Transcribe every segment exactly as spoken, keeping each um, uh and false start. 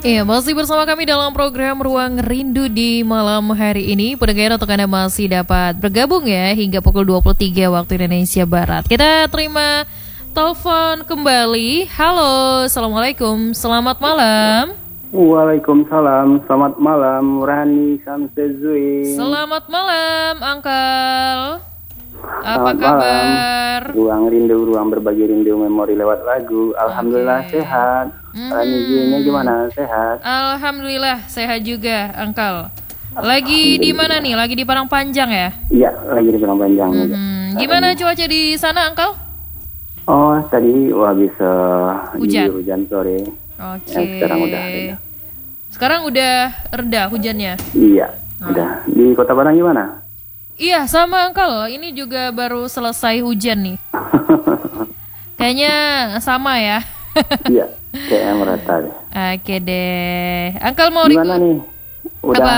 Iya, masih bersama kami dalam program Ruang Rindu di malam hari ini. Pendengar, untuk Anda masih dapat bergabung ya hingga pukul dua puluh tiga waktu Indonesia Barat. Kita terima telepon kembali. Halo, Assalamualaikum, selamat malam. Waalaikumsalam, selamat malam Rani Samsezui. Selamat malam, Uncle. Apa Selamat kabar? Malam. Ruang rindu, ruang berbagi rindu memori lewat lagu. Alhamdulillah okay. sehat. Mm-hmm. Rani Zuinya gimana? Sehat? Alhamdulillah sehat juga, Uncle. Lagi di mana nih? Lagi di Padang Panjang ya? Iya, lagi di Padang Panjang. Mm-hmm. Gimana cuaca di sana, Uncle? Oh, tadi wah bisa hujan, hujan sore. Oke. Okay. Ya, sekarang udah reda. Sekarang udah reda hujannya? Iya, oh. udah. Di Kota Padang gimana? Iya, sama Uncle. Ini juga baru selesai hujan nih. Kayaknya sama ya. Iya, kayaknya merata deh. Oke deh. Uncle mau gimana nih? Udah apa?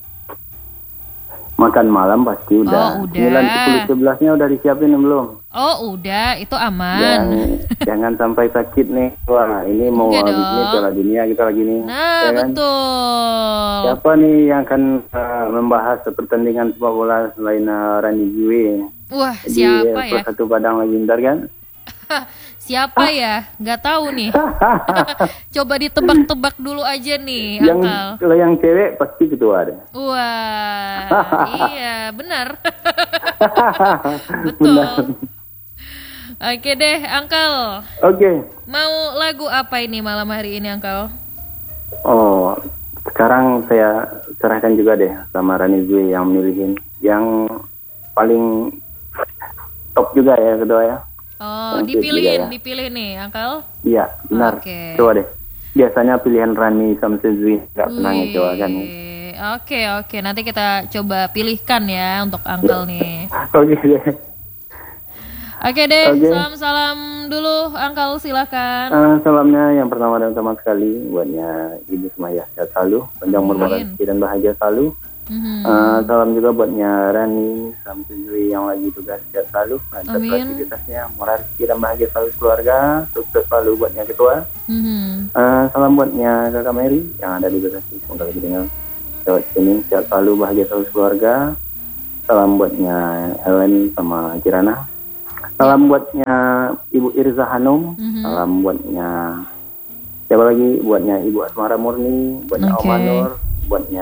Makan malam pasti udah. Oh, udah. sembilan sepuluh sebelasnya udah disiapin belum? Oh, udah. Itu aman. Jangan, jangan sampai sakit nih. Wah, ini mau habis ini Piala Dunia kita lagi nih. Nah, ya kan? Betul. Siapa nih yang akan uh, membahas pertandingan sepak bola selain uh, Rani Zui? Wah, siapa di, ya? Satu Padang lagi ntar kan? Siapa ya? Gak tahu nih. Coba ditebak-tebak dulu aja nih, yang, Uncle. Kalau yang cewek pasti ketua deh. Wah, iya benar. Betul. Benar. Oke deh, Uncle. Oke. Mau lagu apa ini malam hari ini, Uncle? Oh, sekarang saya serahkan juga deh sama Rani Zui yang milihin. Yang paling top juga ya kedua ya. Oh, yang dipilihin, ya. dipilih nih, Uncle? Iya, benar. Okay. Coba deh. Biasanya pilihan Rani Samsezui nggak pernah coba kan. Oke, oke. Nanti kita coba pilihkan ya untuk Uncle nih. Oke deh. Oke deh, okay. salam-salam dulu, Uncle, silakan. Uh, salamnya yang pertama dan utama sekali buatnya Ibu Semaya sehat selalu, panjang umur rezeki dan bahagia selalu. Mm-hmm. Uh, salam juga buatnya Rani Samsezui yang lagi tugas sehat selalu, lancar aktivitasnya, murah rezeki dan bahagia selalu keluarga, sukses selalu buatnya ketua. Mm-hmm. Uh, salam buatnya Kakak Mary yang ada di Bekasi, semoga lagi dengar lewat sini, sehat selalu, bahagia selalu keluarga. Salam buatnya Helen sama Kirana. Salam buatnya Ibu Irza Hanum. Mm-hmm. Salam buatnya siapa lagi? Buatnya Ibu Asmara Murni, buatnya okay. Om Anur, buatnya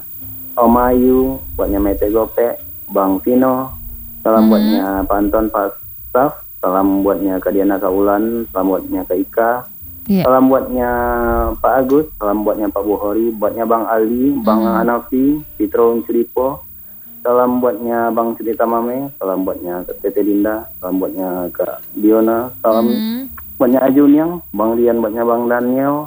Om Ayu, buatnya Mete Gope, Bang Tino. Salam mm-hmm. buatnya Pak Anton, Pak Saf. Salam buatnya Kak Diana, Kak Ulan. Salam buatnya Kak Ika. Yeah. Salam buatnya Pak Agus. Salam buatnya Pak Buhori. Buatnya Bang Ali, Bang mm-hmm. Anafi, Fitro Unsuripo. Salam buatnya Bang Cerita Mame, salam buatnya Kak Tete Dinda, salam buatnya Kak Diona, salam mm. buatnya Ajuniang, Bang Rian, buatnya Bang Daniel,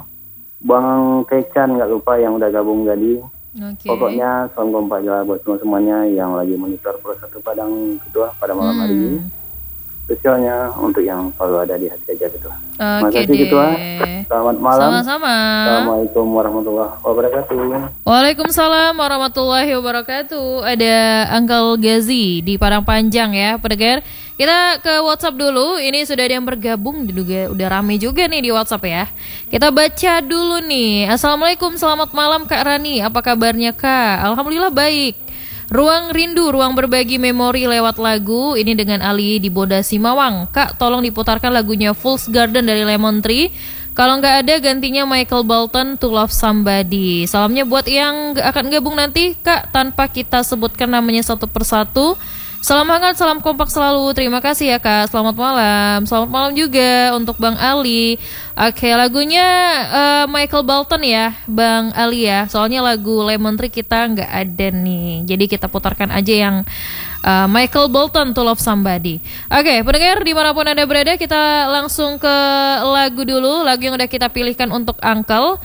Bang Kecan, nggak lupa yang udah gabung tadi. Okay. Pokoknya salam kompak juga buat semua-semuanya yang lagi monitor Pro satu Padang Ketua pada malam mm. hari ini. Spesialnya untuk yang selalu ada di hati aja Ketua. Terima okay kasih Ketua. Selamat malam. Sama-sama. Assalamualaikum warahmatullahi wabarakatuh. Waalaikumsalam warahmatullahi wabarakatuh. Ada Uncle Gazi di Padang Panjang ya, pendengar. Kita ke WhatsApp dulu. Ini sudah ada yang bergabung, juga udah rame juga nih di WhatsApp ya. Kita baca dulu nih. Assalamualaikum, selamat malam Kak Rani. Apa kabarnya Kak? Alhamdulillah baik. Ruang Rindu, ruang berbagi memori lewat lagu. Ini dengan Ali di Boda Simawang. Kak, tolong diputarkan lagunya Fool's Garden dari Lemon Tree. Kalau nggak ada, gantinya Michael Bolton, To Love Somebody. Salamnya buat yang akan gabung nanti, Kak, tanpa kita sebutkan namanya satu persatu. Salam hangat, salam kompak selalu. Terima kasih ya Kak. Selamat malam. Selamat malam juga untuk Bang Ali. Oke, lagunya uh, Michael Bolton ya, Bang Ali ya. Soalnya lagu Lemon Tree kita nggak ada nih. Jadi kita putarkan aja yang uh, Michael Bolton, To Love Somebody. Oke, pendengar dimanapun Anda berada, kita langsung ke lagu dulu. Lagu yang udah kita pilihkan untuk Uncle.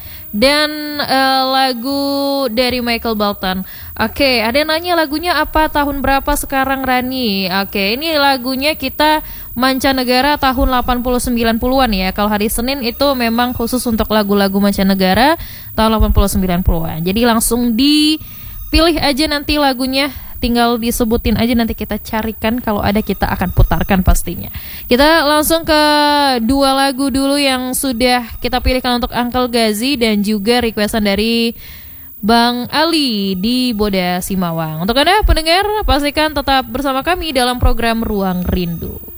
Dan uh, lagu dari Michael Bolton. Oke, ada yang nanya lagunya apa, tahun berapa sekarang Rani? Oke, ini lagunya kita mancanegara tahun delapan puluh sembilan puluhan ya. Kalau hari Senin itu memang khusus untuk lagu-lagu mancanegara tahun delapan puluh sembilan puluhan. Jadi langsung dipilih aja nanti lagunya tinggal disebutin aja, nanti kita carikan, kalau ada kita akan putarkan pastinya. Kita langsung ke dua lagu dulu yang sudah kita pilihkan untuk Uncle Gazi dan juga requestan dari Bang Ali di Boda Simawang. Untuk Anda pendengar, pastikan tetap bersama kami dalam program Ruang Rindu.